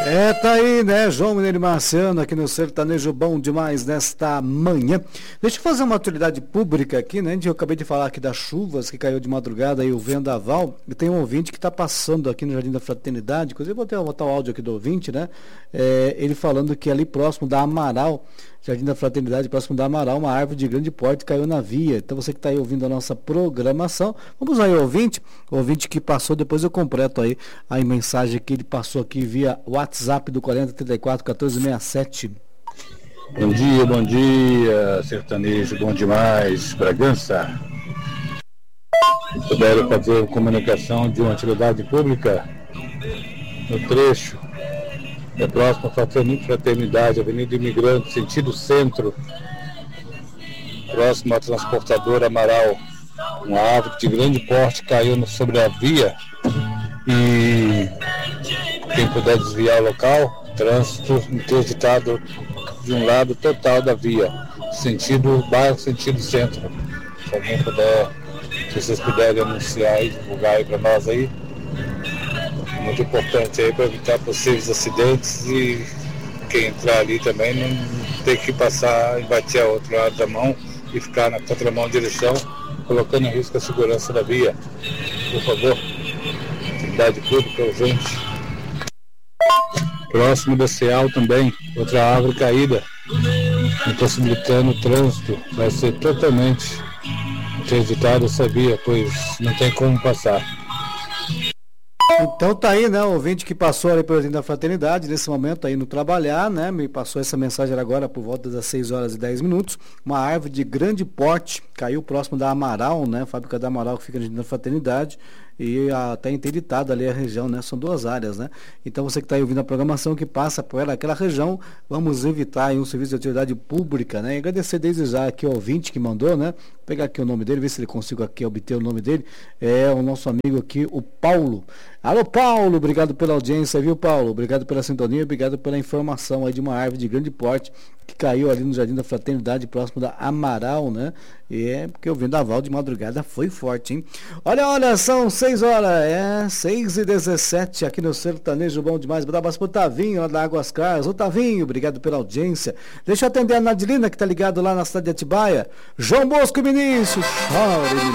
Tá aí, né, João Mineiro Marciano, aqui no Sertanejo Bom Demais nesta manhã. Deixa eu fazer uma utilidade pública aqui, né, eu acabei de falar aqui das chuvas que caiu de madrugada aí, o vendaval, e tem um ouvinte que está passando aqui no Jardim da Fraternidade, inclusive vou botar o áudio aqui do ouvinte, né, ele falando que ali próximo da Amaral, Jardim da Fraternidade, próximo da Amaral, uma árvore de grande porte caiu na via. Então você que está aí ouvindo a nossa programação, vamos aí, ouvinte que passou, depois eu completo aí a mensagem que ele passou aqui via WhatsApp do 4034-1467. Bom dia, sertanejo, bom demais, Bragança. Puderam fazer comunicação de uma utilidade pública no trecho próximo à Fraternidade, Avenida Imigrante, sentido centro, próximo à transportadora Amaral. Uma árvore de grande porte caiu sobre a via e quem puder desviar o local, trânsito interditado de um lado total da via, sentido bairro, sentido centro. Se alguém puder, se vocês puderem anunciar e divulgar aí para nós aí, muito importante aí para evitar possíveis acidentes e quem entrar ali também não ter que passar e bater a outro lado da mão e ficar na contramão direção, colocando em risco a segurança da via. Por favor, atividade pública urgente. Próximo da CEAL também, outra árvore caída, impossibilitando o trânsito, vai ser totalmente interditado essa via, pois não tem como passar. Então tá aí, né, o ouvinte que passou ali pelo Jardim da Fraternidade, nesse momento aí no trabalhar, né, me passou essa mensagem agora por volta das 6h10, uma árvore de grande porte caiu próximo da Amaral, né, fábrica da Amaral que fica no Jardim da Fraternidade, e até interditada ali a região, né, são duas áreas, né, então você que está aí ouvindo a programação que passa por aquela região, vamos evitar aí um serviço de utilidade pública, né, e agradecer desde já aqui ao ouvinte que mandou, né, pegar aqui o nome dele, ver se ele consigo aqui obter o nome dele, é o nosso amigo aqui, o Paulo. Alô, Paulo, obrigado pela audiência, viu, Paulo? Obrigado pela sintonia, obrigado pela informação aí de uma árvore de grande porte que caiu ali no Jardim da Fraternidade, próximo da Amaral, né? E é porque o vendaval de madrugada foi forte, hein? Olha, são 6h, 6h17 aqui no Sertanejo Bom Demais. Vou dar abraço pro Tavinho, lá da Águas Claras. Ô, Tavinho, obrigado pela audiência. Deixa eu atender a Nadilina, que tá ligado lá na cidade de Atibaia. João Bosco e Vinícius, chore,